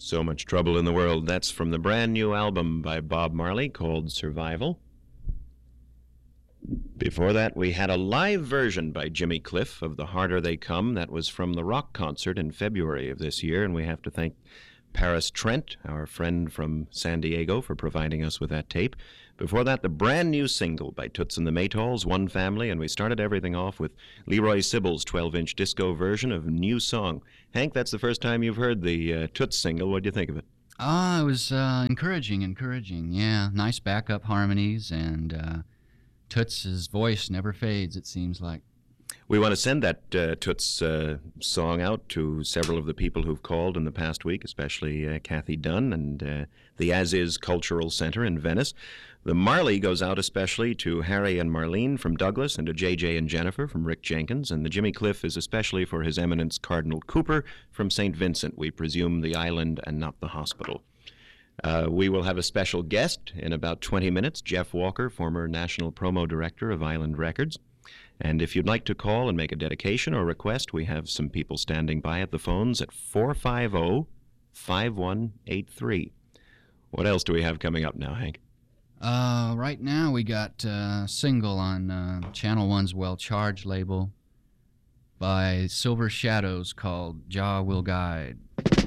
So Much Trouble in the World. That's from the brand new album by Bob Marley called Survival. Before that, we had a live version by Jimmy Cliff of The Harder They Come. That was from the rock concert in February of this year, and we have to thank Paris Trent, our friend from San Diego, for providing us with that tape. Before that, the brand new single by Toots and the Maytals, One Family, and we started everything off with Leroy Sibbles' 12-inch disco version of New Song. Hank, that's the first time you've heard the Toots single. What do you think of it? It was encouraging, yeah. Nice backup harmonies, and Toots' voice never fades, it seems like. We want to send that Toots song out to several of the people who've called in the past week, especially Kathy Dunn and the As Is Cultural Center in Venice. The Marley goes out especially to Harry and Marlene from Douglas and to JJ and Jennifer from Rick Jenkins. And the Jimmy Cliff is especially for His Eminence Cardinal Cooper from St. Vincent. We presume the island and not the hospital. We will have a special guest in about 20 minutes, Jeff Walker, former National Promo Director of Island Records. And if you'd like to call and make a dedication or request, we have some people standing by at the phones at 450-5183. What else do we have coming up now, Hank? Right now we got a single on Channel One's Well Charged label by Silver Shadows called Jah Will Guide.